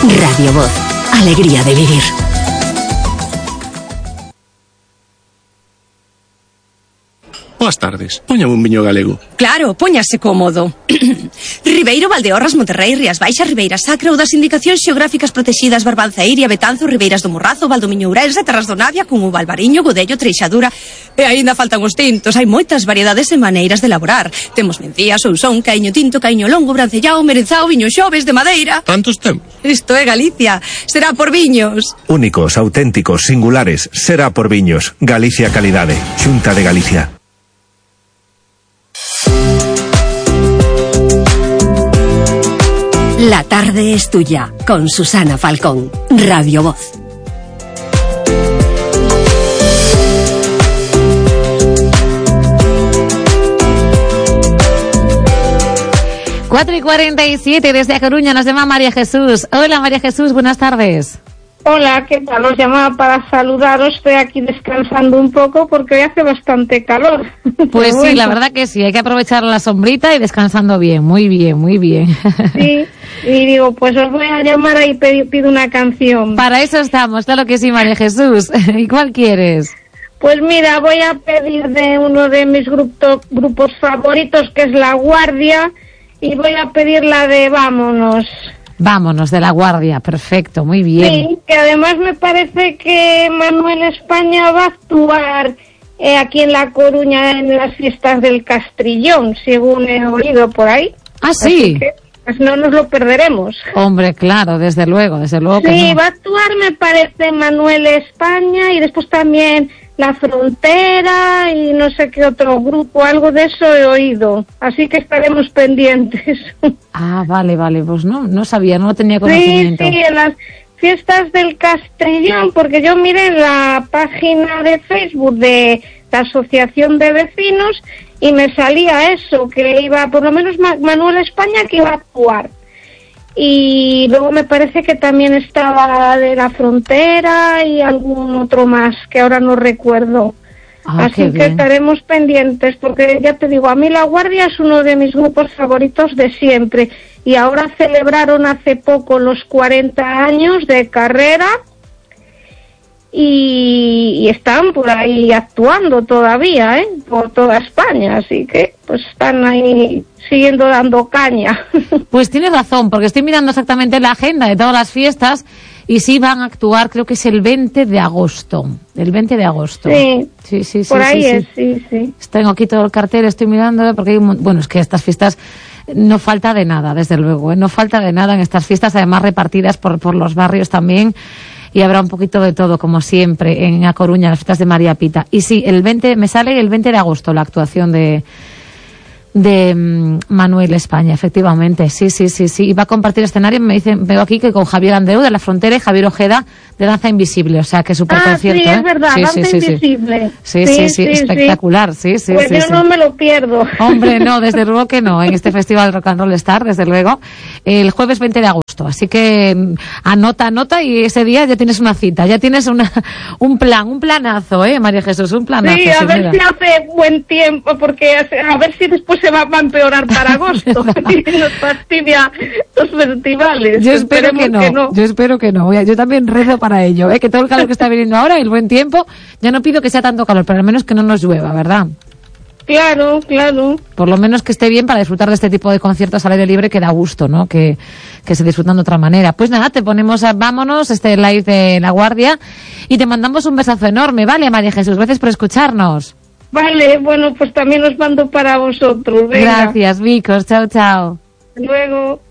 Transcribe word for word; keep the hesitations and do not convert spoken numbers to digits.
Radio Voz, alegría de vivir. Boas tardes, póñame un viño galego. Claro, póñase cómodo. Ribeiro, Valdeorras, Monterrey, Rías Baixas, Ribeira Sacra ou das indicacións xeográficas protegidas Barbanzairia, Betanzo, Ribeiras do Morrazo, Valdomiño Ourense, Terras do Navia, Cungo, Albariño, Godello, Treixadura. E aínda faltan os tintos, hai moitas variedades e maneiras de elaborar. Temos mencías, ousón, caiño tinto, caiño longo, brancellao, merenzao, viño xoves de madeira. Tantos temos? Isto é Galicia, será por viños. Únicos, auténticos, singulares, será por viños. Galicia Calidade, Xunta de Galicia. La tarde es tuya, con Susana Falcón, Radio Voz. cuatro y cuarenta y siete desde A Coruña nos llama María Jesús. Hola María Jesús, buenas tardes. Hola, ¿qué tal? Os llamaba para saludaros. Estoy aquí descansando un poco porque hoy hace bastante calor. Pues sí, bueno. La verdad que sí, hay que aprovechar la sombrita y descansando bien, muy bien, muy bien. Sí, y digo, pues os voy a llamar y pido una canción. Para eso estamos, claro que sí, María Jesús. ¿Y cuál quieres? Pues mira, voy a pedir de uno de mis grupo, grupos favoritos, que es La Guardia, y voy a pedir la de Vámonos. Vámonos, de La Guardia, perfecto, muy bien. Sí, que además me parece que Manuel España va a actuar eh, aquí en La Coruña en las fiestas del Castrillón, según he oído por ahí. Ah, sí. Así que, pues no nos lo perderemos. Hombre, claro, desde luego, desde luego que Sí, no. va a actuar, me parece, Manuel España, y después también La Frontera y no sé qué otro grupo, algo de eso he oído. Así que estaremos pendientes. Ah, vale, vale, pues no, no sabía, no tenía conocimiento. Sí, sí, en las fiestas del Castrillón, porque yo miré en la página de Facebook de la Asociación de Vecinos y me salía eso, que iba, por lo menos Manuel España, que iba a actuar. Y luego me parece que también estaba de La Frontera y algún otro más que ahora no recuerdo. Ah, Así que bien. estaremos pendientes, porque ya te digo, a mí La Guardia es uno de mis grupos favoritos de siempre. Y ahora celebraron hace poco los cuarenta años de carrera y, y están por ahí actuando todavía, ¿eh? Por toda España, así que pues están ahí siguiendo dando caña. Pues tienes razón, porque estoy mirando exactamente la agenda de todas las fiestas y sí van a actuar, creo que es el veinte de agosto. El veinte de agosto. Sí, sí, sí, sí. por ahí sí, es, sí. sí, sí. Tengo aquí todo el cartel, estoy mirando, porque hay un, mon- bueno, es que estas fiestas no falta de nada, desde luego, ¿eh? No falta de nada en estas fiestas, además repartidas por, por los barrios también. Y habrá un poquito de todo, como siempre, en A Coruña, las fiestas de María Pita. Y sí, el veinte, me sale el veinte de agosto la actuación de de um, Manuel España, efectivamente. Sí, sí, sí, sí. Y va a compartir escenario, me dicen, veo aquí que con Javier Andreu de La Frontera y Javier Ojeda de Danza Invisible, o sea, que súper Ah, concierto, sí, ¿eh? es verdad, sí, Danza sí, sí, Invisible. Sí, sí, sí, sí, sí, espectacular, sí, sí, Pues sí. yo sí. no me lo pierdo. Hombre, no, desde luego que no, en este Festival Rock and Roll Star, desde luego, el jueves veinte de agosto, así que mm, anota, anota y ese día ya tienes una cita, ya tienes una, un plan, un planazo, ¿eh, María Jesús? Un planazo. Sí, a sí, ver mira. si hace buen tiempo, porque hace- a ver si después se va, va a empeorar para agosto y nos fastidia los festivales. Yo espero Esperemos que no, que no. yo espero que no. Voy a- Yo también rezo para ello, ¿eh? Que todo el calor que está viniendo ahora, el buen tiempo, ya no pido que sea tanto calor, pero al menos que no nos llueva, ¿verdad? Claro, claro. Por lo menos que esté bien para disfrutar de este tipo de conciertos al aire libre, que da gusto, ¿no? Que, que se disfrutan de otra manera. Pues nada, te ponemos a Vámonos, este live de La Guardia, y te mandamos un besazo enorme, ¿vale, María Jesús? Gracias por escucharnos. Vale, bueno, pues también os mando para vosotros. Venga. Gracias, Vicos. Chao, chao. Hasta luego.